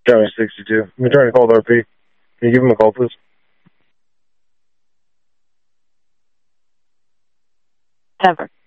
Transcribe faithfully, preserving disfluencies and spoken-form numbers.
County sixty-two. I'm trying to call R P. Can you give him a call, please? Never.